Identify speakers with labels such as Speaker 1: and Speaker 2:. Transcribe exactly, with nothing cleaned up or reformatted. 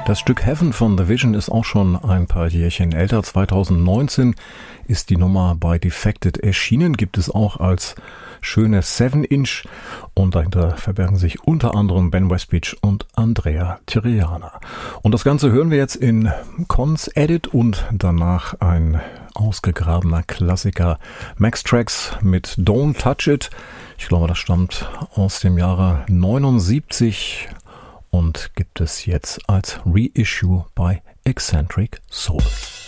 Speaker 1: Das Stück Heaven von The Vision ist auch schon ein paar Jährchen älter. zwanzig neunzehn ist die Nummer bei Defected erschienen, gibt es auch als schöne seven inch und dahinter verbergen sich unter anderem Ben Westbeach und Andrea Triana. Und das Ganze hören wir jetzt in Cons Edit und danach ein ausgegrabener Klassiker Max Trax mit Don't Touch It. Ich glaube, das stammt aus dem Jahre neunundsiebzig und gibt es jetzt als Reissue bei Eccentric Soul.